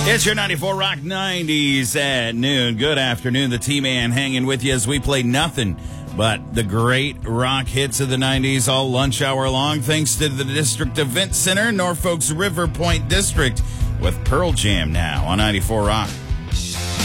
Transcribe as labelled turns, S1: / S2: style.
S1: It's your 94 Rock 90s at noon. Good afternoon. The T-Man hanging with you as we play nothing but the great rock hits of the 90s all lunch hour long, thanks to the District Event Center, Norfolk's River Point District, with Pearl Jam now on 94 Rock.